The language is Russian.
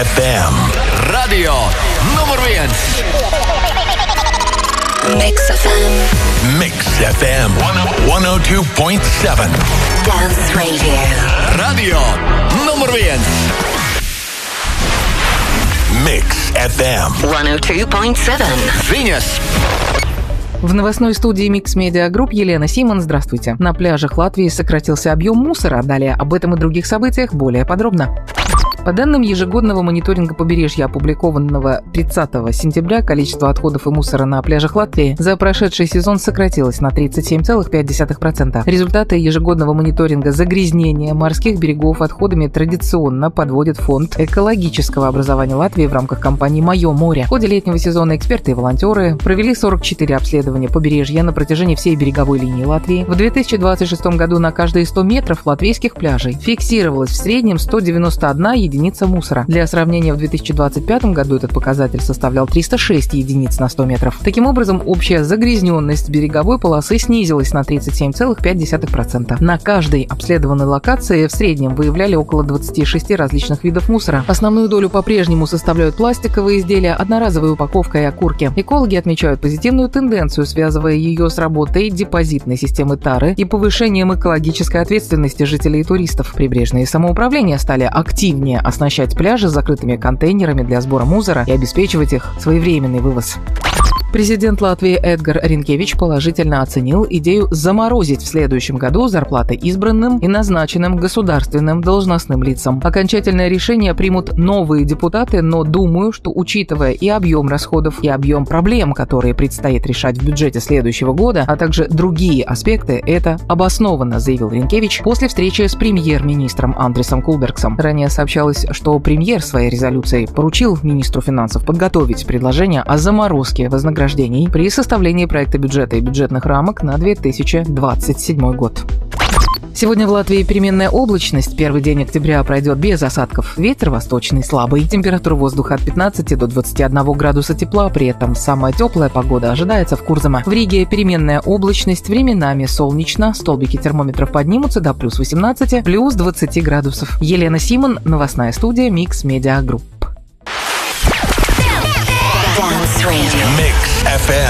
FM. Radio nummer 1. Mix FM. Mix FM 102.7. Dance Radio. Radio nummer 1. Mix FM 102.7. Viņas. В новостной студии Mix Media Group Елена Симон. Здравствуйте. На пляжах Латвии сократился объем мусора. Далее об этом и других событиях более подробно. По данным ежегодного мониторинга побережья, опубликованного 30 сентября, количество отходов и мусора на пляжах Латвии за прошедший сезон сократилось на 37,5%. Результаты ежегодного мониторинга загрязнения морских берегов отходами традиционно подводит Фонд экологического образования Латвии в рамках кампании «Мое море». В ходе летнего сезона эксперты и волонтеры провели 44 обследования побережья на протяжении всей береговой линии Латвии. В 2026 году на каждые 100 метров латвийских пляжей фиксировалось в среднем 191 единица мусора. Для сравнения, в 2025 году этот показатель составлял 306 единиц на 100 метров. Таким образом, общая загрязненность береговой полосы снизилась на 37,5%. На каждой обследованной локации в среднем выявляли около 26 различных видов мусора. Основную долю по-прежнему составляют пластиковые изделия, одноразовая упаковка и окурки. Экологи отмечают позитивную тенденцию, связывая ее с работой депозитной системы тары и повышением экологической ответственности жителей и туристов. Прибрежные самоуправления стали активнее оснащать пляжи закрытыми контейнерами для сбора мусора и обеспечивать их своевременный вывоз. Президент Латвии Эдгар Ринкевич положительно оценил идею заморозить в следующем году зарплаты избранным и назначенным государственным должностным лицам. Окончательное решение примут новые депутаты, но думаю, что, учитывая и объем расходов, и объем проблем, которые предстоит решать в бюджете следующего года, а также другие аспекты, это обоснованно, заявил Ринкевич после встречи с премьер-министром Андрисом Кулбергсом. Ранее сообщалось, что премьер своей резолюцией поручил министру финансов подготовить предложение о заморозке вознаграждений при составлении проекта бюджета и бюджетных рамок на 2027 год. Сегодня в Латвии переменная облачность. Первый день октября пройдет без осадков. Ветер восточный слабый. Температура воздуха от 15 до 21 градуса тепла. При этом самая теплая погода ожидается в Курзаме. В Риге переменная облачность. Временами солнечно. Столбики термометров поднимутся до плюс 18, плюс 20 градусов. Елена Симон, новостная студия Mix Media Group. Mix FM